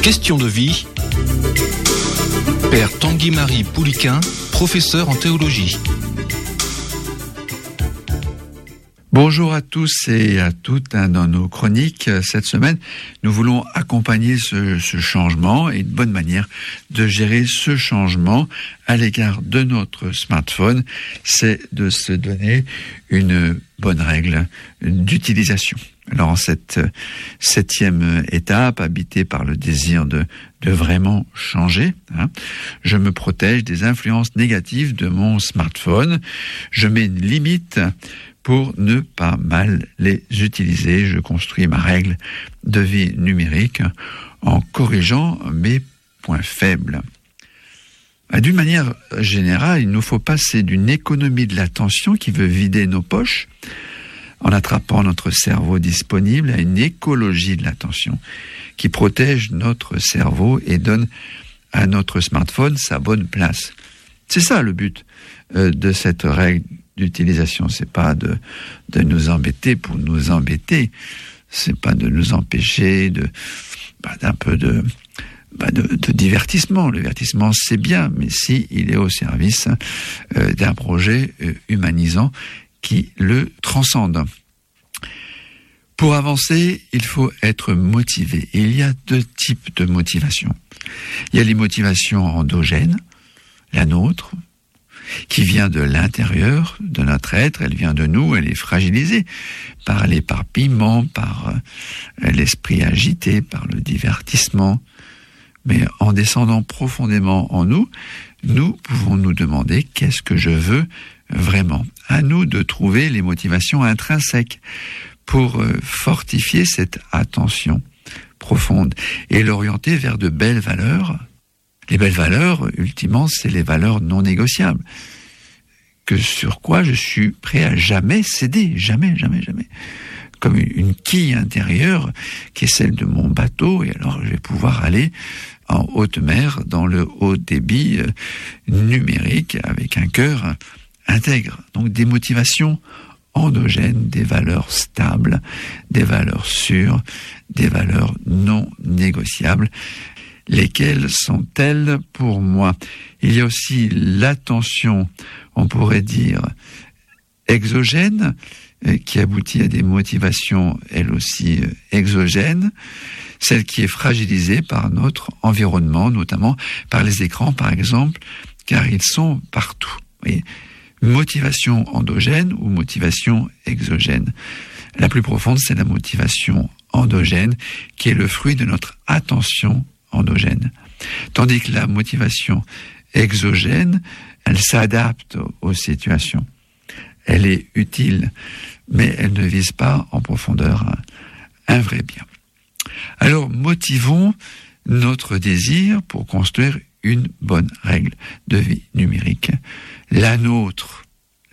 Question de vie. Père Tanguy-Marie Pouliquin, professeur en théologie. Bonjour à tous et à toutes. Dans nos chroniques, cette semaine, nous voulons accompagner ce changement et une bonne manière de gérer ce changement à l'égard de notre smartphone, c'est de se donner une bonne règle d'utilisation. Alors en cette 7e étape, habitée par le désir de vraiment changer, je me protège des influences négatives de mon smartphone. Je mets une limite pour ne pas mal les utiliser. Je construis ma règle de vie numérique en corrigeant mes points faibles. D'une manière générale, il nous faut passer d'une économie de l'attention qui veut vider nos poches en attrapant notre cerveau disponible à une écologie de l'attention qui protège notre cerveau et donne à notre smartphone sa bonne place. C'est ça le but de cette règle d'utilisation. C'est pas de nous embêter pour nous embêter. C'est pas de nous empêcher d'un peu de divertissement. Le divertissement, c'est bien, mais si il est au service d'un projet humanisant qui le transcende. Pour avancer, il faut être motivé. Et il y a 2 types de motivation. Il y a les motivations endogènes, la nôtre, qui vient de l'intérieur de notre être, elle vient de nous, elle est fragilisée par l'éparpillement, par l'esprit agité, par le divertissement. Mais en descendant profondément en nous, nous pouvons nous demander qu'est-ce que je veux vraiment. À nous de trouver les motivations intrinsèques pour fortifier cette attention profonde et l'orienter vers de belles valeurs. Les belles valeurs, ultimement, c'est les valeurs non négociables. Sur quoi je suis prêt à jamais céder, jamais. Comme une quille intérieure qui est celle de mon bateau, et alors je vais pouvoir aller en haute mer, dans le haut débit numérique, avec un cœur intègre. Donc des motivations endogènes, des valeurs stables, des valeurs sûres, des valeurs non négociables. Lesquelles sont-elles pour moi? Il y a aussi l'attention, on pourrait dire, exogène, qui aboutit à des motivations, elles aussi, exogènes, celle qui est fragilisée par notre environnement, notamment par les écrans, par exemple, car ils sont partout. Oui. Motivation endogène ou motivation exogène. La plus profonde, c'est la motivation endogène, qui est le fruit de notre attention endogène. Tandis que la motivation exogène, elle s'adapte aux situations. Elle est utile, mais elle ne vise pas en profondeur un vrai bien. Alors, motivons notre désir pour construire une bonne règle de vie numérique. La nôtre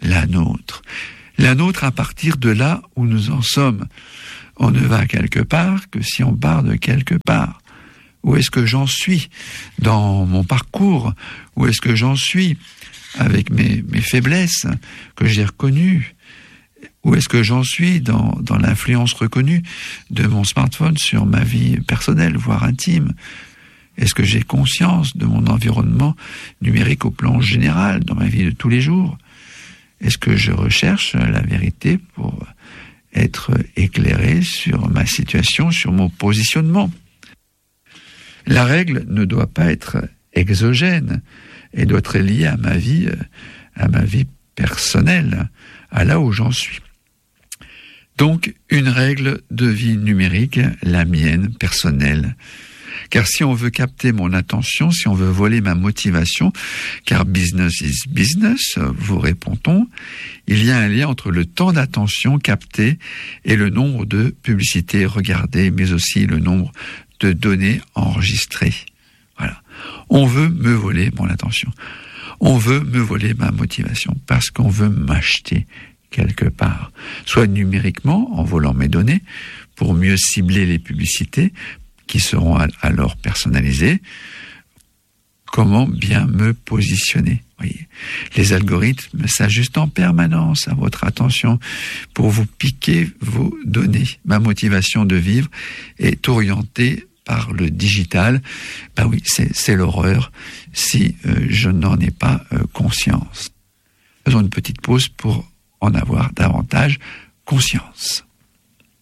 à partir de là où nous en sommes. On ne va quelque part que si on part de quelque part. Où est-ce que j'en suis dans mon parcours? Où est-ce que j'en suis avec mes faiblesses que j'ai reconnues? Où est-ce que j'en suis dans l'influence reconnue de mon smartphone sur ma vie personnelle, voire intime? Est-ce que j'ai conscience de mon environnement numérique au plan général, dans ma vie de tous les jours? Est-ce que je recherche la vérité pour être éclairé sur ma situation, sur mon positionnement? La règle ne doit pas être exogène, elle doit être liée à ma vie personnelle, à là où j'en suis. Donc, une règle de vie numérique, la mienne, personnelle. Car si on veut capter mon attention, si on veut voler ma motivation, car business is business, vous répond-on, il y a un lien entre le temps d'attention capté et le nombre de publicités regardées, mais aussi le nombre de données enregistrées. Voilà. On veut me voler mon attention. On veut me voler ma motivation parce qu'on veut m'acheter quelque part. Soit numériquement, en volant mes données, pour mieux cibler les publicités qui seront alors personnalisées. Comment bien me positionner? Voyez. Les algorithmes s'ajustent en permanence à votre attention pour vous piquer vos données. Ma motivation de vivre est orientée par le digital, oui, c'est l'horreur si je n'en ai pas conscience. Faisons une petite pause pour en avoir davantage conscience.